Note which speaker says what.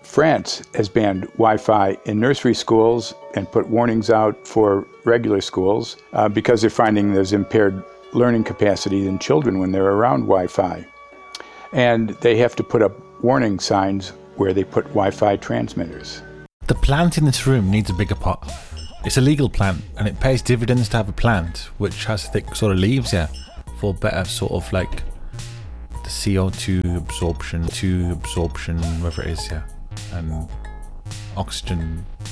Speaker 1: France has banned Wi-Fi in nursery schools and put warnings out for regular schools because they're finding there's impaired learning capacity in children when they're around Wi-Fi. And they have to put up warning signs where they put Wi-Fi transmitters.
Speaker 2: The plant in this room needs a bigger pot. It's a legal plant and it pays dividends to have a plant which has thick sort of leaves here for better sort of like the CO2 absorption, whatever it is, yeah, and oxygen